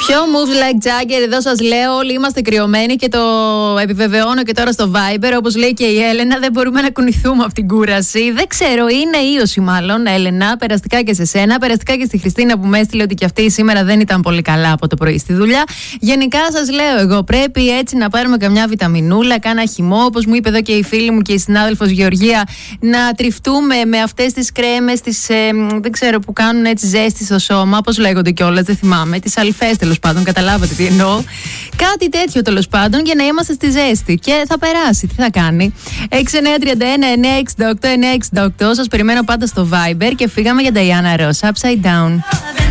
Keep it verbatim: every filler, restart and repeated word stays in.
Πιο moves like Jagger, εδώ σας λέω, όλοι είμαστε κρυωμένοι και το επιβεβαιώνω και τώρα στο Viber. Όπως λέει και η Έλενα, δεν μπορούμε να κουνηθούμε από την κούραση. Δεν ξέρω, είναι ίωση μάλλον, Έλενα. Περαστικά και σε σένα, περαστικά και στη Χριστίνα που με έστειλε ότι και αυτή σήμερα δεν ήταν πολύ καλά από το πρωί στη δουλειά. Γενικά σας λέω εγώ, πρέπει έτσι να πάρουμε καμιά βιταμινούλα, κάνα χυμό, όπως μου είπε εδώ και η φίλη μου και η συνάδελφος Γεωργία, να τριφτούμε με αυτές τις κρέμες, τις, ε, δεν ξέρω, που κάνουν έτσι ζέστη στο σώμα, πώς λέγονται κιόλας, δεν θυμάμαι, τις αλφές τέλος πάντων, καταλάβατε τι εννοώ. Κάτι τέτοιο τέλος πάντων για να είμαστε στη ζέστη και θα περάσει. Τι θα κάνει? έξι εννιά τρία ένα εννιά έξι οκτώ εννιά έξι οκτώ. Σας περιμένω πάντα στο Viber και φύγαμε για Diana Ross, Upside Down.